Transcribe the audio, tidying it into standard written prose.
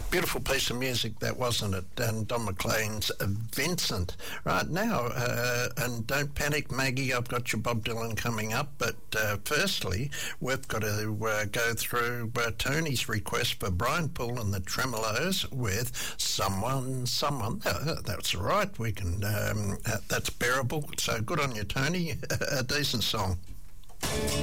Beautiful piece of music that, wasn't it? And Don McLean's Vincent. Right now, and don't panic, Maggie, I've got your Bob Dylan coming up, but firstly, we've got to go through Tony's request for Brian Poole and the Tremolos with Someone. That's right, we can, that's bearable, so good on you, Tony. A decent song.